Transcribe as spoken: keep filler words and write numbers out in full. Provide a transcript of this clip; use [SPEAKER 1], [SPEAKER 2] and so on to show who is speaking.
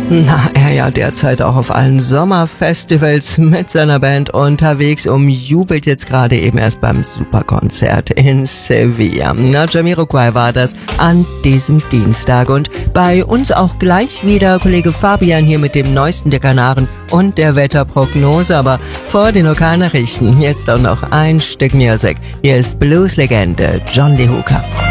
[SPEAKER 1] Na, er ja derzeit auch auf allen Sommerfestivals mit seiner Band unterwegs und jubelt jetzt gerade eben erst beim Superkonzert in Sevilla. Na, Jamiroquai war das an diesem Dienstag und bei uns auch gleich wieder Kollege Fabian hier mit dem Neuesten der Kanaren und der Wetterprognose, aber vor den Lokalnachrichten jetzt auch noch ein Stück Musik. Hier ist Blues-Legende John Lee Hooker.